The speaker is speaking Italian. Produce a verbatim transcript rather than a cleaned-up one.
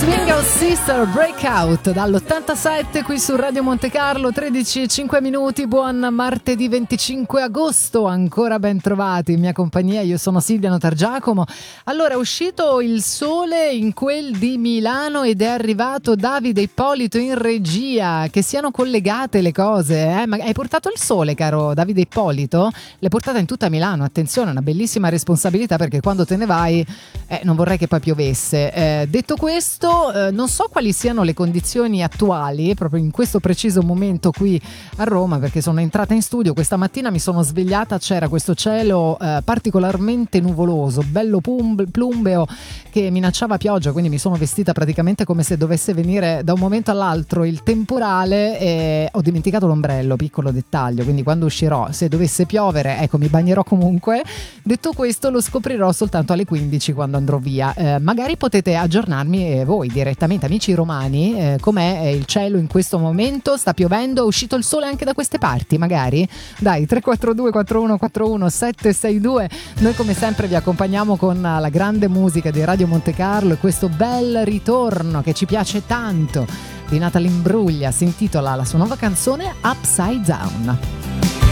Single Sister Breakout dall'ottantasette qui su Radio Monte Carlo, tredici e cinque minuti. Buon martedì venticinque agosto, ancora ben trovati in mia compagnia. Io sono Silvia Notargiacomo. Allora, è uscito il sole in quel di Milano ed è arrivato Davide Ippolito in regia. Che siano collegate le cose, eh? Ma hai portato il sole, caro Davide Ippolito? L'hai portata in tutta Milano, attenzione, è una bellissima responsabilità, perché quando te ne vai eh, non vorrei che poi piovesse. Eh, detto questo, Eh, non so quali siano le condizioni attuali proprio in questo preciso momento qui a Roma, perché sono entrata in studio questa mattina, mi sono svegliata, c'era questo cielo eh, particolarmente nuvoloso, bello pum- plumbeo, che minacciava pioggia, quindi mi sono vestita praticamente come se dovesse venire da un momento all'altro il temporale e ho dimenticato l'ombrello, piccolo dettaglio, quindi quando uscirò, se dovesse piovere, ecco, mi bagnerò comunque. Detto questo, lo scoprirò soltanto alle quindici quando andrò via. Eh, magari potete aggiornarmi eh, voi direttamente, amici romani, eh, com'è il cielo in questo momento? Sta piovendo? È uscito il sole anche da queste parti magari? Dai, tre quattro due quattro uno quattro uno sette sei due. Noi come sempre vi accompagniamo con la grande musica di Radio Monte Carlo e questo bel ritorno che ci piace tanto di Natalie Imbruglia. Si intitola la sua nuova canzone Upside Down.